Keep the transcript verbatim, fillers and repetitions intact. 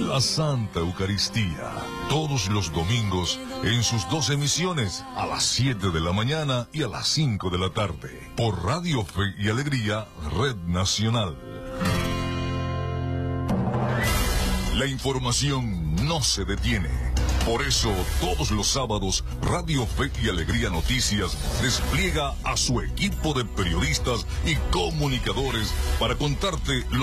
la Santa Eucaristía, todos los domingos en sus dos emisiones, a las siete de la mañana y a las cinco de la tarde, por Radio Fe y Alegría, Red Nacional. La información no se detiene. Por eso, todos los sábados, Radio Fe y Alegría Noticias despliega a su equipo de periodistas y comunicadores para contarte lo